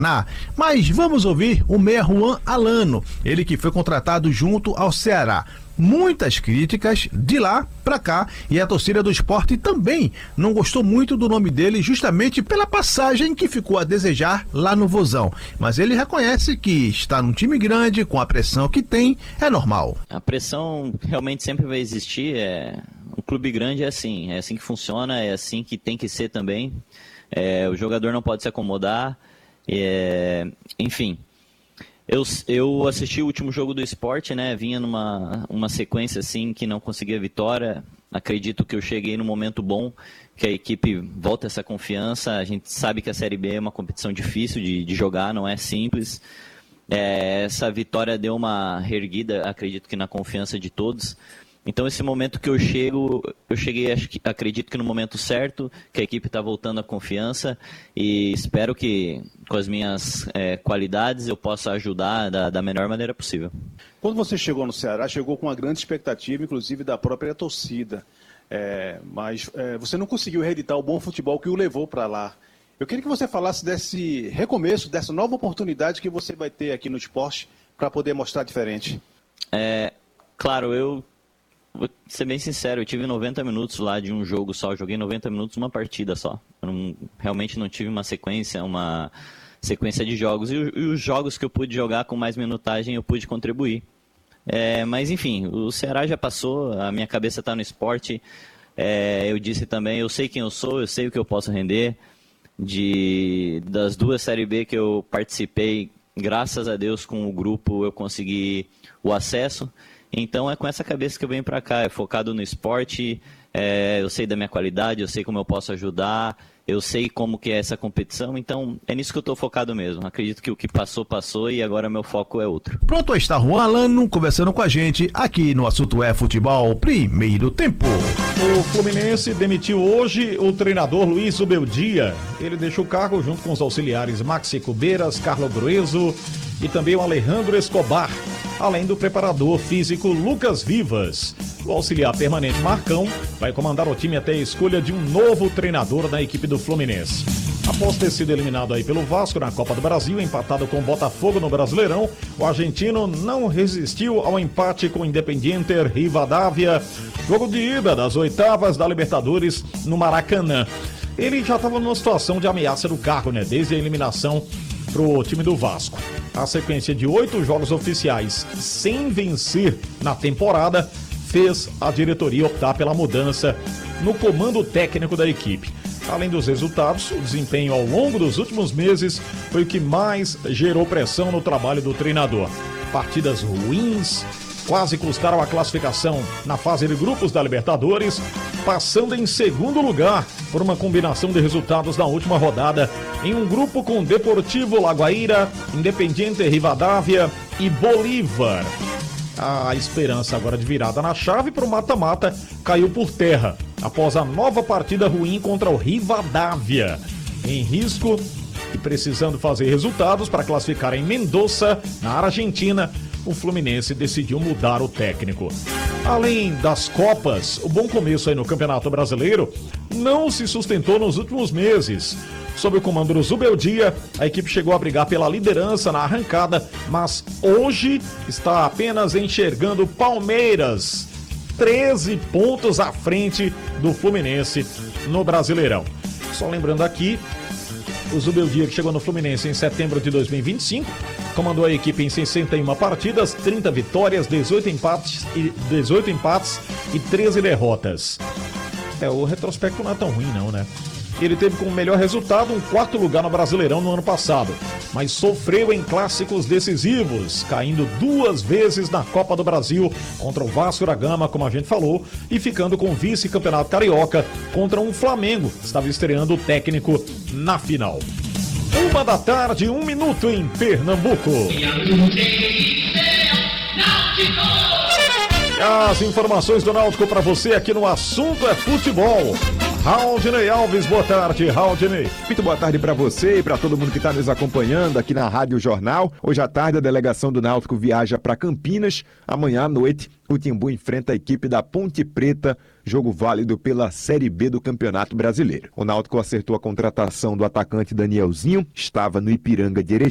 Mas vamos ouvir o meia Juan Alano, ele que foi contratado junto ao Ceará. Muitas críticas de lá pra cá, e a torcida do Sport também não gostou muito do nome dele, justamente pela passagem que ficou a desejar lá no Vozão. Mas ele reconhece que está num time grande, com a pressão que tem, é normal. A pressão realmente sempre vai existir, um clube grande é assim que funciona, é assim que tem que ser também. O jogador não pode se acomodar, enfim. Eu assisti o último jogo do Sport, né? Vinha numa sequência assim que não conseguia vitória. Acredito que eu cheguei num momento bom, que a equipe volta essa confiança. A gente sabe que a Série B é uma competição difícil de jogar, não é simples. Essa vitória deu uma reerguida, acredito que na confiança de todos. Então esse momento que eu cheguei, acredito que no momento certo, que a equipe está voltando à confiança, e espero que com as minhas qualidades eu possa ajudar da melhor maneira possível. Quando você chegou no Ceará, chegou com uma grande expectativa, inclusive da própria torcida, mas você não conseguiu reeditar o bom futebol que o levou para lá. Eu queria que você falasse desse recomeço, dessa nova oportunidade que você vai ter aqui no esporte para poder mostrar diferente. Claro, vou ser bem sincero, eu tive 90 minutos lá de um jogo só, eu joguei 90 minutos uma partida só. Realmente não tive uma sequência de jogos. E os jogos que eu pude jogar com mais minutagem eu pude contribuir. Mas enfim, o Ceará já passou, a minha cabeça está no esporte. Eu disse também, eu sei quem eu sou, eu sei o que eu posso render. Das 2 Série B que eu participei, graças a Deus com o grupo eu consegui o acesso. Então é com essa cabeça que eu venho para cá, focado no esporte, eu sei da minha qualidade, eu sei como eu posso ajudar, eu sei como que é essa competição, então é nisso que eu estou focado mesmo. Acredito que o que passou, passou e agora meu foco é outro. Pronto, está Juan Alano conversando com a gente aqui no Assunto é Futebol, primeiro tempo. O Fluminense demitiu hoje o treinador Luiz Ubeldia. Ele deixou o cargo junto com os auxiliares Maxi Cubeiras, Carlo Grueso e também o Alejandro Escobar, além do preparador físico Lucas Vivas. O auxiliar permanente Marcão vai comandar o time até a escolha de um novo treinador da equipe do Fluminense. Após ter sido eliminado aí pelo Vasco na Copa do Brasil, empatado com o Botafogo no Brasileirão, o argentino não resistiu ao empate com o Independiente Rivadavia, jogo de ida das oitavas da Libertadores no Maracanã. Ele já estava numa situação de ameaça do cargo, né, desde a eliminação pro time do Vasco. A sequência de 8 jogos oficiais sem vencer na temporada fez a diretoria optar pela mudança no comando técnico da equipe. Além dos resultados, o desempenho ao longo dos últimos meses foi o que mais gerou pressão no trabalho do treinador. Partidas ruins quase custaram a classificação na fase de grupos da Libertadores, passando em segundo lugar por uma combinação de resultados na última rodada em um grupo com Deportivo Laguaira, Independiente Rivadavia e Bolívar. A esperança agora de virada na chave para o mata-mata caiu por terra após a nova partida ruim contra o Rivadavia. Em risco e precisando fazer resultados para classificar em Mendoza, na Argentina, o Fluminense decidiu mudar o técnico. Além das Copas, o bom começo aí no Campeonato Brasileiro não se sustentou nos últimos meses. Sob o comando do Zubeldia, a equipe chegou a brigar pela liderança na arrancada, mas hoje está apenas enxergando Palmeiras, 13 pontos à frente do Fluminense no Brasileirão. Só lembrando aqui, o Zubeldia, que chegou no Fluminense em setembro de 2025, comandou a equipe em 61 partidas, 30 vitórias, 18 empates e 13 derrotas. O retrospecto não é tão ruim não, né? Ele teve como melhor resultado um 4º lugar no Brasileirão no ano passado, mas sofreu em clássicos decisivos, caindo 2 vezes na Copa do Brasil contra o Vasco da Gama, como a gente falou, e ficando com o vice-campeonato carioca contra um Flamengo, que estava estreando o técnico na final. 1h, 1 minuto em Pernambuco. As informações do Náutico para você aqui no Assunto é Futebol. Raudinei Alves, boa tarde, Raudinei. Muito boa tarde para você e para todo mundo que está nos acompanhando aqui na Rádio Jornal. Hoje à tarde a delegação do Náutico viaja para Campinas. Amanhã à noite o Timbu enfrenta a equipe da Ponte Preta jogo válido pela Série B do Campeonato Brasileiro. O Náutico acertou a contratação do atacante Danielzinho, estava no Ipiranga de Erechim.